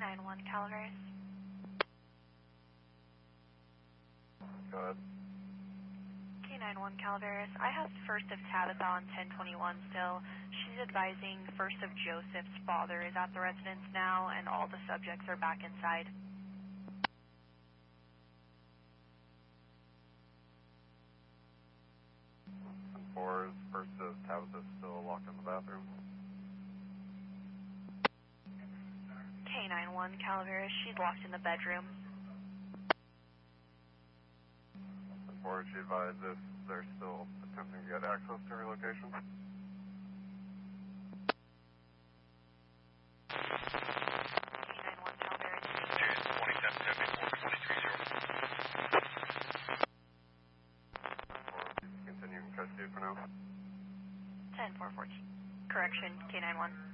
K91 Calaveras. Go ahead. K91 Calaveras. I have first of Tabitha on 1021 still. She's advising first of Joseph's father is at the residence now, and all the subjects are back inside. 4 is first of Tabitha still locked in the bathroom. K91 Calaveras. She's locked in the bedroom. 4, she advised if they're still attempting to get access to her location. K91 Calaveras. James 2774 2330. Continue in custody for now. 10-414. Correction, K91.